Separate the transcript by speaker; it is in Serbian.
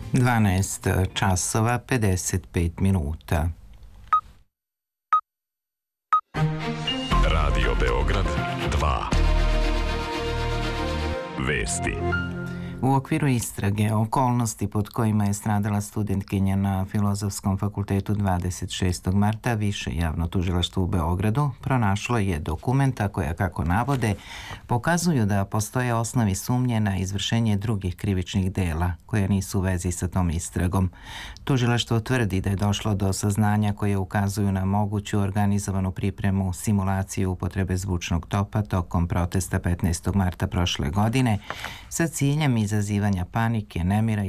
Speaker 1: 12 časova 55 minuta.
Speaker 2: Radio Beograd 2. Vesti.
Speaker 1: U okviru istrage okolnosti pod kojima je stradala studentkinja na Filozofskom fakultetu 26. marta, Više javno tužilaštvo u Beogradu pronašlo je dokumenta koja, kako navode, pokazuju da postoje osnovi sumnje na izvršenje drugih krivičnih dela koje nisu u vezi sa tom istragom. Tužilaštvo tvrdi da je došlo do saznanja koje ukazuju na moguću organizovanu pripremu simulaciju upotrebe zvučnog topa tokom protesta 15. marta prošle godine sa ciljem izazivanja panike, nemira i